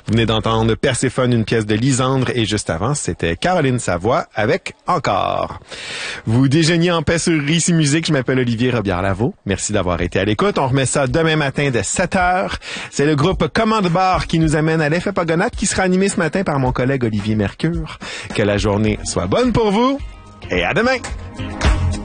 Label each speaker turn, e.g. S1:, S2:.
S1: Vous venez d'entendre Perséphone, une pièce de Lisandre, et juste avant, c'était Caroline Savoie avec Encore. Vous déjeuniez en paix sur Ici Musique. Je m'appelle Olivier Robillard-Lavaux. Merci d'avoir été à l'écoute. On remet ça demain matin dès 7h. C'est le groupe Commande Bar qui nous amène à l'effet Pagonate, qui sera animé ce matin par mon collègue Olivier Mercure. Que la journée soit bonne pour vous et à demain!